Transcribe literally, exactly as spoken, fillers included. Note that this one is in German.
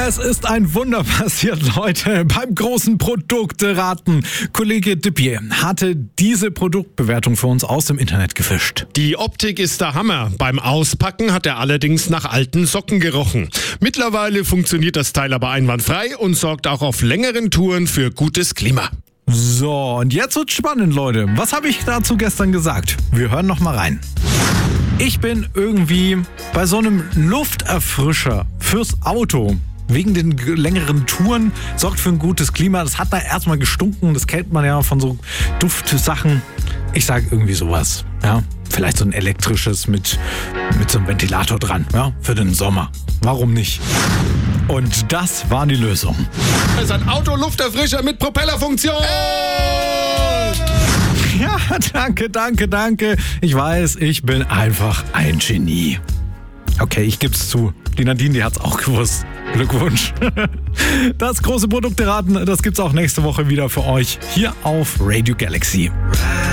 Es ist ein Wunder passiert, Leute, beim großen Produkteraten. Kollege Dippier hatte diese Produktbewertung für uns aus dem Internet gefischt. Die Optik ist der Hammer. Beim Auspacken hat er allerdings nach alten Socken gerochen. Mittlerweile funktioniert das Teil aber einwandfrei und sorgt auch auf längeren Touren für gutes Klima. So, und jetzt wird's spannend, Leute. Was habe ich dazu gestern gesagt? Wir hören noch mal rein. Ich bin irgendwie bei so einem Lufterfrischer fürs Auto. Wegen den längeren Touren, sorgt für ein gutes Klima. Das hat da erstmal gestunken, das kennt man ja von so Duftsachen. Ich sage irgendwie sowas, ja. Vielleicht so ein elektrisches mit, mit so einem Ventilator dran, ja, für den Sommer. Warum nicht? Und das war die Lösung. Es ist ein Autolufterfrischer mit Propellerfunktion. Ja, danke, danke, danke. Ich weiß, ich bin einfach ein Genie. Okay, ich geb's zu. Die Nadine, die hat's auch gewusst. Glückwunsch. Das große Produkteraten, das gibt's auch nächste Woche wieder für euch hier auf Radio Galaxy.